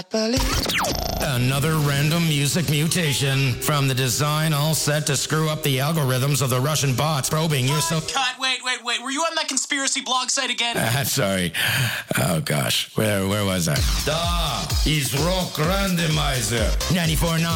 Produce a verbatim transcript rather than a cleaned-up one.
Another random music mutation. From the design all set to screw up the algorithms of the Russian bots probing you so... Cut, wait, wait, wait. Were you on that conspiracy blog site again? Uh, sorry. Oh, gosh. Where where was I? Da, is Rock Randomizer. ninety-four point nine